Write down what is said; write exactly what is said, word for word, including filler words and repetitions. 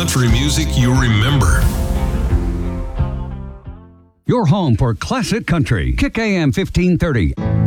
country music you remember. Your home for classic country. Kick A M fifteen thirty.